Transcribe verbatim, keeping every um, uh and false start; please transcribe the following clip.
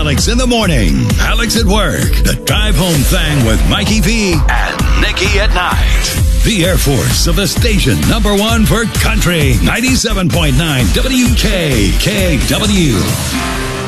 Alex in the morning, Alex at work, the drive home thing with Mikey V and Nikki at night. The Air Force of the station number one for country, ninety-seven point nine W K K W.